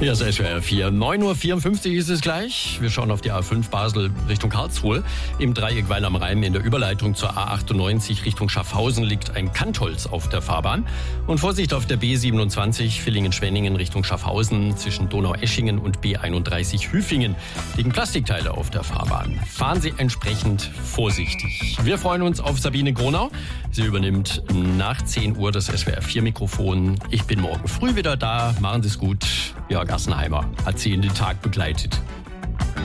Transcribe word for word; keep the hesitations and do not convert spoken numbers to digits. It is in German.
Ja, S W R vier. neun Uhr vierundfünfzig ist es gleich. Wir schauen auf die A fünf Basel Richtung Karlsruhe. Im Dreieck Weil am Rhein in der Überleitung zur A achtundneunzig Richtung Schaffhausen liegt ein Kantholz auf der Fahrbahn. Und Vorsicht auf der B siebenundzwanzig Villingen-Schwenningen Richtung Schaffhausen zwischen Donaueschingen und B einunddreißig Hüfingen liegen Plastikteile auf der Fahrbahn. Fahren Sie entsprechend vorsichtig. Wir freuen uns auf Sabine Gronau. Sie übernimmt nach zehn Uhr das S W R vier Mikrofon. Ich bin morgen früh wieder da. Machen Sie es gut. Jörg Assenheimer hat Sie in den Tag begleitet.